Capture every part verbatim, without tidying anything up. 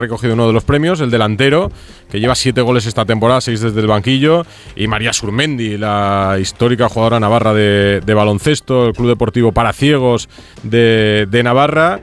recogido uno de los premios, el delantero, que lleva siete goles esta temporada, seis desde el banquillo, y María Surmendi, la histórica jugadora navarra de, de baloncesto, el Club Deportivo para Ciegos de, de Navarra,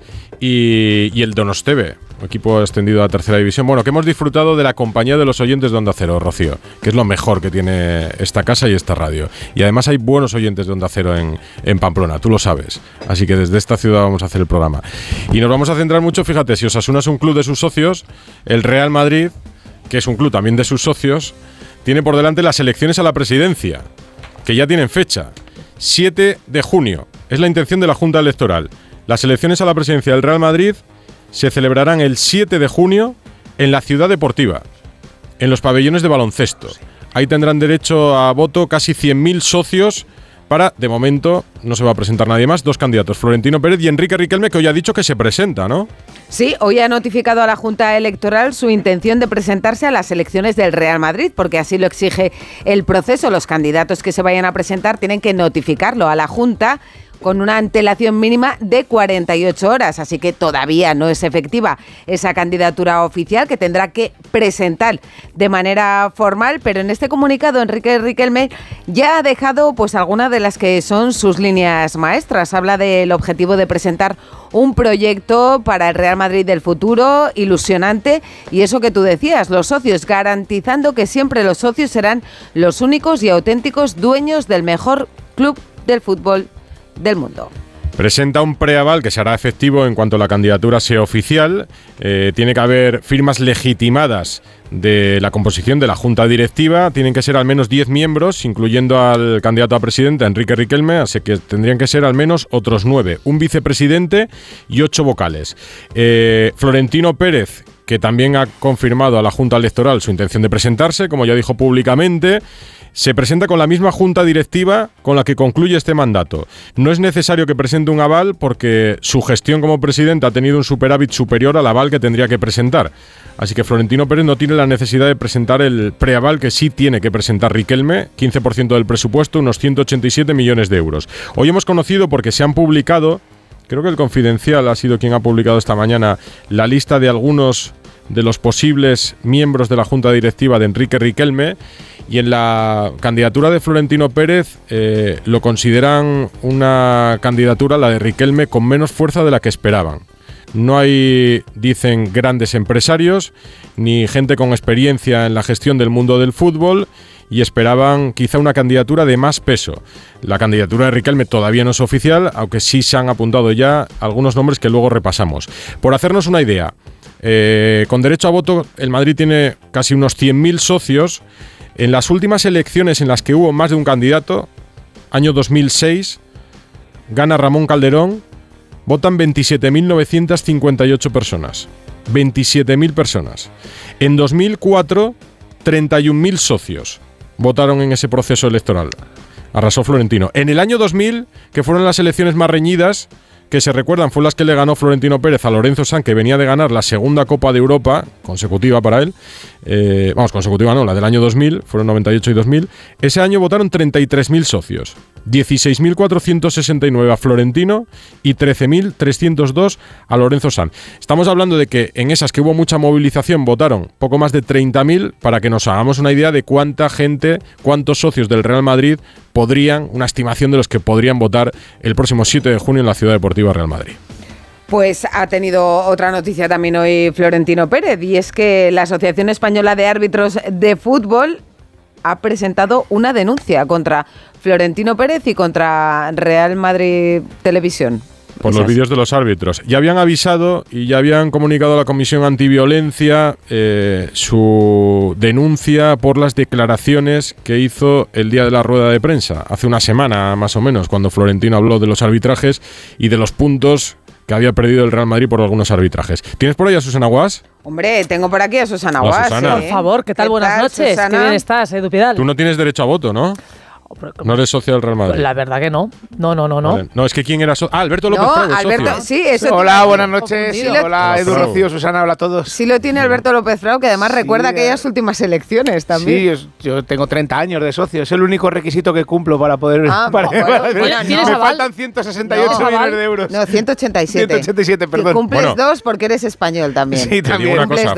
y, y el Donosteve, equipo extendido a la tercera división. Bueno, que hemos disfrutado de la compañía de los oyentes de Onda Cero, Rocío, que es lo mejor que tiene esta casa y esta radio. Y además hay buenos oyentes de Onda Cero en, en Pamplona, tú lo sabes. Así que desde esta ciudad vamos a hacer el programa. Y nos vamos a centrar mucho, fíjate, si Osasuna es un club de sus socios, el Real Madrid, que es un club también de sus socios, tiene por delante las elecciones a la presidencia, que ya tienen fecha, siete de junio. Es la intención de la Junta Electoral. Las elecciones a la presidencia del Real Madrid se celebrarán el siete de junio en la Ciudad Deportiva, en los pabellones de baloncesto. Ahí tendrán derecho a voto casi cien mil socios para, de momento, no se va a presentar nadie más, dos candidatos, Florentino Pérez y Enrique Riquelme, que hoy ha dicho que se presenta, ¿no? Sí, hoy ha notificado a la Junta Electoral su intención de presentarse a las elecciones del Real Madrid, porque así lo exige el proceso. Los candidatos que se vayan a presentar tienen que notificarlo a la Junta con una antelación mínima de cuarenta y ocho horas, así que todavía no es efectiva esa candidatura oficial que tendrá que presentar de manera formal, pero en este comunicado Enrique Riquelme ya ha dejado pues algunas de las que son sus líneas maestras. Habla del objetivo de presentar un proyecto para el Real Madrid del futuro, ilusionante, y eso que tú decías, los socios, garantizando que siempre los socios serán los únicos y auténticos dueños del mejor club del fútbol del mundo. Presenta un preaval que se hará efectivo en cuanto la candidatura sea oficial. Eh, tiene que haber firmas legitimadas de la composición de la Junta Directiva. Tienen que ser al menos diez miembros, incluyendo al candidato a presidente, Enrique Riquelme, así que tendrían que ser al menos otros nueve, un vicepresidente y ocho vocales. Eh, Florentino Pérez, que también ha confirmado a la Junta Electoral su intención de presentarse, como ya dijo públicamente, se presenta con la misma junta directiva con la que concluye este mandato. No es necesario que presente un aval porque su gestión como presidente ha tenido un superávit superior al aval que tendría que presentar. Así que Florentino Pérez no tiene la necesidad de presentar el preaval que sí tiene que presentar Riquelme, quince por ciento del presupuesto, unos ciento ochenta y siete millones de euros. Hoy hemos conocido, porque se han publicado, creo que el Confidencial ha sido quien ha publicado esta mañana, la lista de algunos de los posibles miembros de la Junta Directiva de Enrique Riquelme, y en la candidatura de Florentino Pérez eh, lo consideran una candidatura, la de Riquelme, con menos fuerza de la que esperaban. No hay, dicen, grandes empresarios ni gente con experiencia en la gestión del mundo del fútbol, y esperaban quizá una candidatura de más peso. La candidatura de Riquelme todavía no es oficial, aunque sí se han apuntado ya algunos nombres que luego repasamos. Por hacernos una idea, eh, con derecho a voto, el Madrid tiene casi unos cien mil socios. En las últimas elecciones en las que hubo más de un candidato, año dos mil seis, gana Ramón Calderón, votan veintisiete mil novecientas cincuenta y ocho personas. veintisiete mil personas. En dos mil cuatro, treinta y un mil socios votaron en ese proceso electoral. Arrasó Florentino. En el año dos mil, que fueron las elecciones más reñidas, que se recuerdan, fue las que le ganó Florentino Pérez a Lorenzo Sanz, que venía de ganar la segunda Copa de Europa, consecutiva para él, eh, vamos, consecutiva no, la del año dos mil, fueron noventa y ocho y dos mil, ese año votaron treinta y tres mil socios, dieciséis mil cuatrocientos sesenta y nueve a Florentino y trece mil trescientos dos a Lorenzo Sanz. Estamos hablando de que en esas que hubo mucha movilización votaron poco más de treinta mil, para que nos hagamos una idea de cuánta gente, cuántos socios del Real Madrid podrían, una estimación de los que podrían votar el próximo siete de junio en la Ciudad Deportiva Real Madrid. Pues ha tenido otra noticia también hoy Florentino Pérez, y es que la Asociación Española de Árbitros de Fútbol ha presentado una denuncia contra Florentino Pérez y contra Real Madrid Televisión. Por los vídeos de los árbitros. Ya habían avisado y ya habían comunicado a la Comisión Antiviolencia eh, su denuncia por las declaraciones que hizo el día de la rueda de prensa, hace una semana más o menos, cuando Florentino habló de los arbitrajes y de los puntos que había perdido el Real Madrid por algunos arbitrajes. ¿Tienes por ahí a Susana Guas? Hombre, tengo por aquí a Susana Guas. Susana. ¿eh? Por favor, ¿qué tal? ¿Qué Buenas tal, noches. Susana? Qué bien estás, Edu Pidal. Tú no tienes derecho a voto, ¿no? No eres socio del Real Madrid. La verdad que no. No, no, no, no. Vale. No, es que ¿quién era socio? Ah, Alberto López No, Frau, Alberto, socio. sí, eso Hola, tiene- buenas noches. Sí lo- Hola, Edu, Frau. Rocío, Susana, hola a todos. Sí lo tiene Alberto López Frau, que además Sí, recuerda eh. aquellas últimas elecciones también. Sí, es- yo tengo treinta años de socio. Es el único requisito que cumplo para poder... Ah, para, bueno, para- bueno, me ¿tienes aval? faltan ciento sesenta y ocho No, millones aval. de euros. No, ciento ochenta y siete. ciento ochenta y siete, Que perdón. cumples Bueno. dos porque eres español también. Sí, Te digo también. una Cumples cosa,